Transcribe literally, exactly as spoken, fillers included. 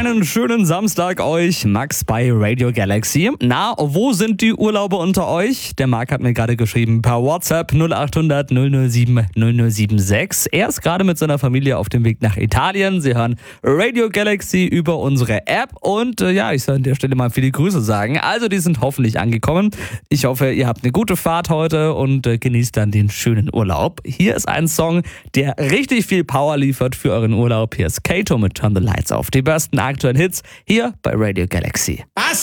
Einen schönen Samstag euch, Max bei Radio Galaxy. Na, wo sind die Urlauber unter euch? Der Marc hat mir gerade geschrieben per WhatsApp null acht hundert null null sieben null null sieben sechs. Er ist gerade mit seiner Familie auf dem Weg nach Italien. Sie hören Radio Galaxy über unsere App und äh, ja, ich soll an der Stelle mal viele Grüße sagen. Also die sind hoffentlich angekommen. Ich hoffe, ihr habt eine gute Fahrt heute und äh, genießt dann den schönen Urlaub. Hier ist ein Song, der richtig viel Power liefert für euren Urlaub. Hier ist Kato mit Turn the Lights Off. Die besten aktuellen Hits hier bei Radio Galaxy.